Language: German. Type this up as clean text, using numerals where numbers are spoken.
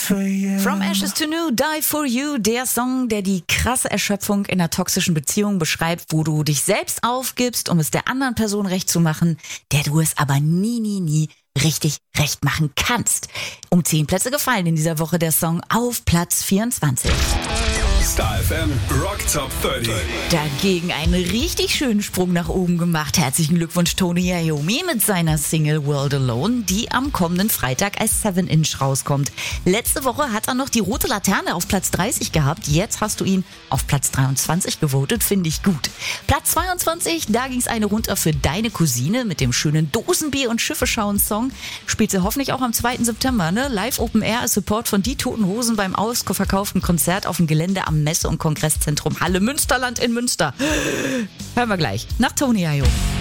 From Ashes to New, Die for You, der Song, der die krasse Erschöpfung in einer toxischen Beziehung beschreibt, wo du dich selbst aufgibst, um es der anderen Person recht zu machen, der du es aber nie richtig recht machen kannst. Um 10 Plätze gefallen in dieser Woche der Song auf Platz 24. Star FM Rock Top 30. Dagegen einen richtig schönen Sprung nach oben gemacht. Herzlichen Glückwunsch Tony Iommi mit seiner Single World Alone, die am kommenden Freitag als 7-Inch rauskommt. Letzte Woche hat er noch die rote Laterne auf Platz 30 gehabt. Jetzt hast du ihn auf Platz 23 gewotet, finde ich gut. Platz 22, da ging es eine runter für deine Cousine mit dem schönen Dosenbier- und Schiffeschauen-Song. Spielt sie hoffentlich auch am 2. September, ne? Live Open Air als Support von Die Toten Hosen beim ausverkauften Konzert auf dem Gelände am Messe- und Kongresszentrum Halle Münsterland in Münster. Hören wir gleich nach Tony Iommi.